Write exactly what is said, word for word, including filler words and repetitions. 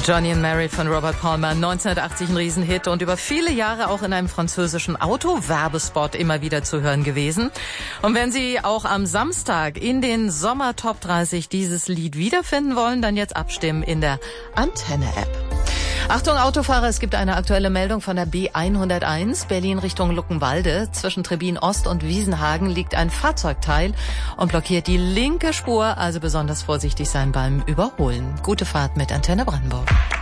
Johnny and Mary von Robert Palmer, neunzehnhundertachtzig ein Riesenhit und über viele Jahre auch in einem französischen Autowerbespot immer wieder zu hören gewesen. Und wenn Sie auch am Samstag in den Sommer Top dreißig dieses Lied wiederfinden wollen, dann jetzt abstimmen in der Antenne-App. Achtung Autofahrer, es gibt eine aktuelle Meldung von der B hunderteins, Berlin Richtung Luckenwalde. Zwischen Trebin Ost und Wiesenhagen liegt ein Fahrzeugteil und blockiert die linke Spur, also besonders vorsichtig sein beim Überholen. Gute Fahrt mit Antenne Brandenburg.